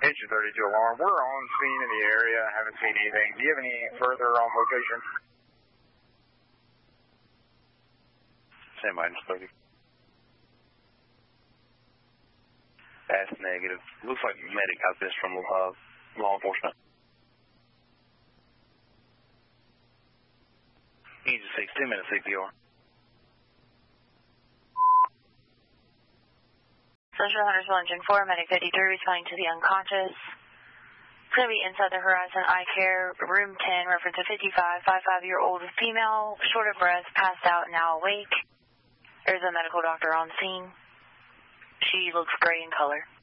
Attention 32 alarm. We're on scene in the area. Haven't seen anything. Do you have any further on location? Same minus 30. That's negative. Looks like medic got this from law enforcement. Needs a 10-minute CPR. Central Hunters Engine 4, Medic 53, responding to the unconscious. It's going to be inside the Horizon Eye Care, room 10, reference to 55-year-old female, short of breath, passed out, now awake. There's a medical doctor on scene. She looks gray in color.